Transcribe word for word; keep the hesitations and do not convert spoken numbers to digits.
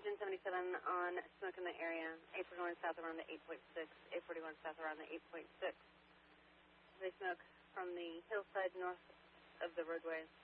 Engine seventy-seven on smoke in the area. eight forty-one south around the eight point six. eight forty-one south around the eight point six. They smoke from the hillside north of the roadways.